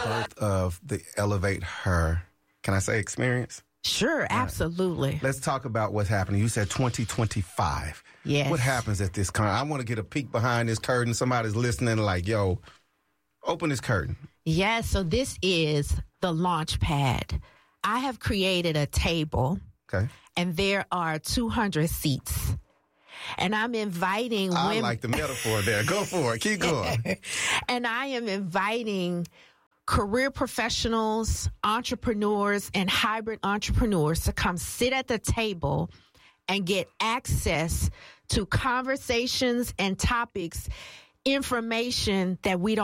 birth of the Elevate Her, can I say experience? Sure, absolutely. Let's talk about what's happening. You said 2025. Yes. What happens at this con? I want to get a peek behind this curtain. Somebody's listening like, yo, open this curtain. Yes, so this is the launch pad. I have created a table, Okay. and there are 200 seats. And I'm inviting women. I like the metaphor there. Go for it. Keep going. And I am inviting career professionals, entrepreneurs, and hybrid entrepreneurs to come sit at the table and get access to conversations and topics, information that we don't